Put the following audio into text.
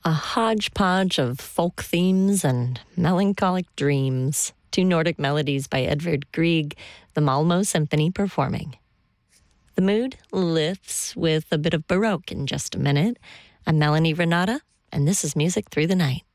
A hodgepodge of folk themes and melancholic dreams. Two Nordic melodies by Edvard Grieg, the Malmo Symphony performing. The mood lifts with a bit of Baroque in just a minute. I'm Melanie Renata, and this is Music Through the Night.